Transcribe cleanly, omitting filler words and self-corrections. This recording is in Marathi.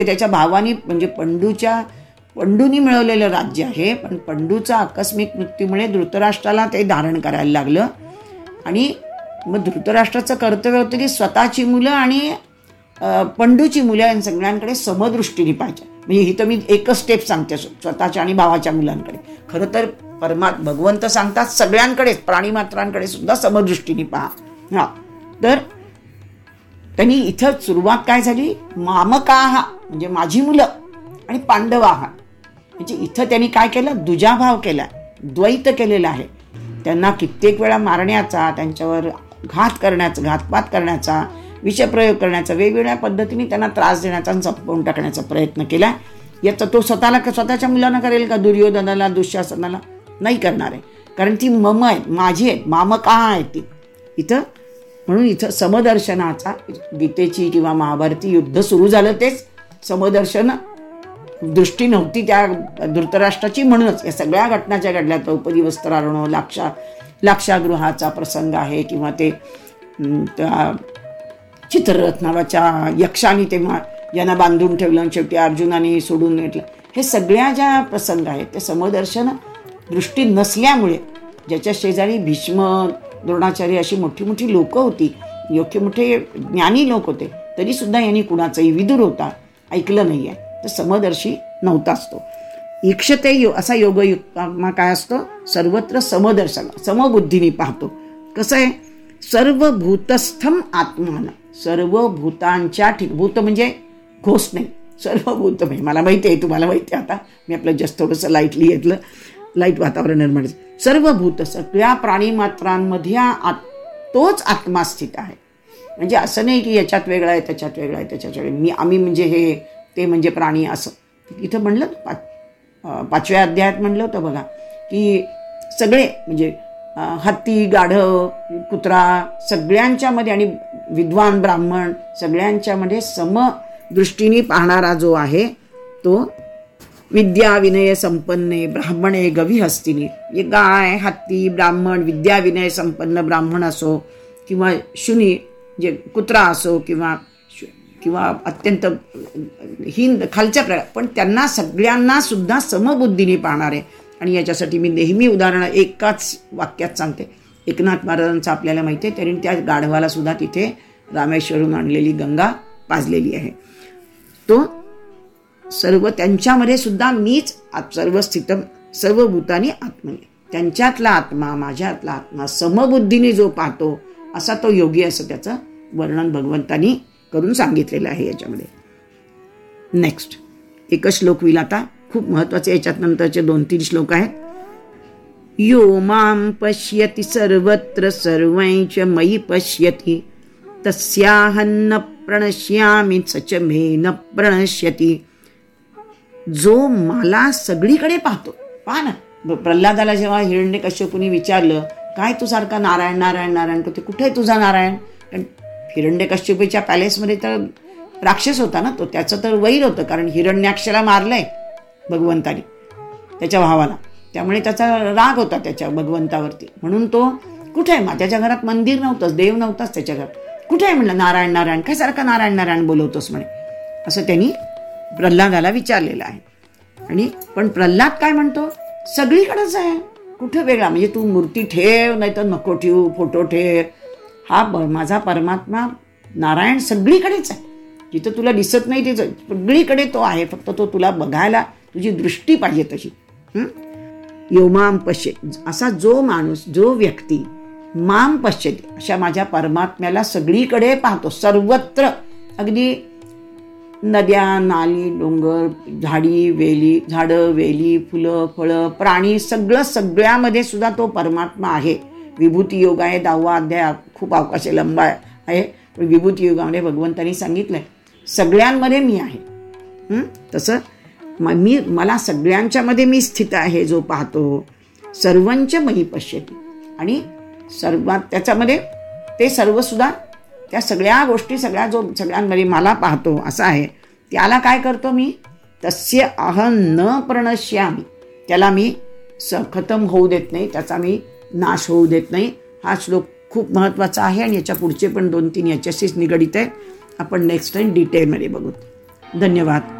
त्याच्या भावानी म्हणजे पंडूनी मिळवलेलं राज्य आहे, पण पंडूचा आकस्मिक मृत्यूमुळे धृतराष्ट्राला ते धारण करायला लागलं. आणि मग धृतराष्ट्राचं कर्तव्य होतं की स्वतःची मुलं आणि पंडूची मुलं या सगळ्यांकडे समदृष्टीने पाहिजे. म्हणजे ही तर मी एकच स्टेप सांगते स्वतःच्या आणि भावाच्या मुलांकडे. खरं तर भगवंत सांगतात सगळ्यांकडेच, प्राणीमात्रांकडे सुद्धा समदृष्टीने पहा. हा, तर त्यांनी इथं सुरुवात काय झाली, मामकाहा म्हणजे माझी मुलं आणि पांडवाहा म्हणजे इथं त्यांनी काय केलं, दुजाभाव केला, द्वैत केलेला आहे. त्यांना कित्येक वेळा मारण्याचा, त्यांच्यावर घातपात करण्याचा, विषप्रयोग करण्याचा, वेगवेगळ्या पद्धतीने त्यांना त्रास देण्याचा आणि संपवून टाकण्याचा प्रयत्न केला. याचा तो स्वतःच्या मुलांना करेल का, दुर्योधनाला, दुःशासनाला? नाही करणार आहे, कारण ती मम आहेत, माझी आहेत, मामकाहा आहेत ती इथं. म्हणून इथं समदर्शनाचा, गीतेची किंवा महाभारती युद्ध सुरू झालं तेच समदर्शन दृष्टी नव्हती त्या धृतराष्ट्राची, म्हणूनच या सगळ्या घटना ज्या घडल्या, द्रौपदी वस्त्रारोहण, लाक्षागृहाचा प्रसंग आहे, किंवा ते चित्ररथ नावाच्या यक्षाने ते यांना बांधून ठेवलं आणि शेवटी अर्जुनाने सोडून घेतलं, हे सगळ्या ज्या प्रसंग आहेत ते समदर्शन दृष्टी नसल्यामुळे, ज्याच्या शेजारी भीष्म, द्रोणाचार्य अशी मोठी मोठी लोकं होती, योग्य मोठे ज्ञानी लोक होते, तरी सुद्धा यांनी कुणाचाही, विदुर होता, ऐकलं नाही आहे, तर समदर्शी नव्हता असतो. इक्षते असा योगयुक्तात्मा काय असतो, सर्वत्र समदर्शन, समबुद्धीने पाहतो. कसं आहे, सर्व भूतस्थम आत्मान, सर्व भूतांच्या भूत म्हणजे घोष नाही, सर्व भूत म्हणजे मला माहिती आहे, तुम्हाला माहिती आहे, आता मी आपलं जस्ट थोडंसं लाईटली घेतलं, लाईट वातावरण निर्माण. सर्व भूत, सगळ्या प्राणीमात्रांमध्ये तोच आत्मा स्थित आहे. म्हणजे असं नाही की याच्यात वेगळा आहे, त्याच्यात वेगळा आहे, त्याच्यात वेगळं, आम्ही म्हणजे हे, ते म्हणजे प्राणी, असं इथं म्हणलं 5व्या अध्यायात म्हणलं होतं बघा, की सगळे म्हणजे हत्ती, गाढव, कुत्रा सगळ्यांच्यामध्ये, आणि विद्वान ब्राह्मण सगळ्यांच्यामध्ये समदृष्टीने पाहणारा जो आहे तो विद्या विनय संपन्ने ब्राह्मणे गविहस्तिनी. म्हणजे गाय, हत्ती, ब्राह्मण, विद्या विनय संपन्न ब्राह्मण असो, किंवा शुनी म्हणजे कुत्रा असो, किंवा अत्यंत खालच्या प्रकार, पण त्यांना सगळ्यांना सुद्धा समबुद्धीने पाहणारे. आणि याच्यासाठी मी नेहमी उदाहरण एकाच वाक्यात सांगते. एकनाथ महाराजांचं आपल्याला माहिती आहे, तरी त्या गाढवाला सुद्धा तिथे रामेश्वरून आणलेली गंगा पाजलेली आहे. तो सर्व त्यांच्यामध्ये सुद्धा मीच सर्व स्थित सर्व भूतानी आत्मने, त्यांच्यातला आत्मा, माझ्यातला आत्मा समबुद्धीने जो पाहतो, असा तो योगी, असं त्याचं वर्णन भगवंतानी करून सांगितलेलं आहे याच्यामध्ये. नेक्स्ट एकच श्लोक होईल आता, खूप महत्वाचे, याच्यात नंतरचे 2-3 श्लोक आहेत. यो मां पश्यति सर्वत्र सर्वैच मयि पश्यति तस्याहन्न प्रणश्यामि सच मे न प्रणश्यति. जो मला सगळीकडे पाहतो. पहा ना, प्रल्हादाला जेव्हा हिरण्यकश्यपूने विचारलं, काय तू सारखा नारायण नारायण नारायण करते, कुठे आहे तुझा नारायण? कारण हिरण्यकश्यपूच्या पॅलेसमध्ये तर राक्षस होता ना तो, त्याचं तर वैर होतं, कारण हिरण्याक्षला मारलंय भगवंतानी त्याच्या भावाला, त्यामुळे त्याचा राग होता त्याच्या भगवंतावरती. म्हणून तो कुठे आहे, त्याच्या घरात मंदिर नव्हतंच, देव नव्हताच त्याच्या घरात, कुठे आहे म्हणलं नारायण नारायण, काय सारखं नारायण नारायण बोलवतोस म्हणे, असं त्यांनी प्रल्हादाला विचारलेलं आहे. आणि पण प्रल्हाद काय म्हणतो, सगळीकडेच आहे, कुठं वेगळा, म्हणजे तू मूर्ती ठेव, नाही तर नको ठेवू, फोटो ठेव, हा माझा परमात्मा नारायण सगळीकडेच आहे, जिथं तुला दिसत नाही तिथं सगळीकडे तो आहे, फक्त तो तुला बघायला तुझी दृष्टी पाहिजे तशी. यो माम पश्ये, असा जो माणूस, जो व्यक्ती माम पश्यते, अशा माझ्या परमात्म्याला सगळीकडे पाहतो, सर्वत्र, अगदी नद्या, नाली, डोंगर, झाडं, वेली, फुलं, फळं, प्राणी, सगळ्यामध्ये सुद्धा तो परमात्मा आहे. विभूती योग आहे 10वा अध्याय, खूप अवकाश लंबा आहे, पण विभूती योगामध्ये भगवंतांनी सांगितलंय सगळ्यांमध्ये मी आहे. तसं मला सगळ्यांच्यामध्ये मी स्थित आहे, जो पाहतो. सर्वंच मयि पश्यति, आणि सर्वात त्याच्यामध्ये ते सर्वसुद्धा, त्या सगळ्या गोष्टी सगळ्यांमध्ये मला पाहतो असं आहे. त्याला काय करतो मी, तस्य अहं न प्रणश्यामि, त्याला मी खतम होऊ देत नाही, त्याचा मी नाश होऊ देत नाही. हा श्लोक खूप महत्त्वाचा आहे, आणि याच्या पुढचे पण 2-3 याच्याशीच निगडित आहे. आपण नेक्स्ट टाइम डिटेलमध्ये बघू. धन्यवाद.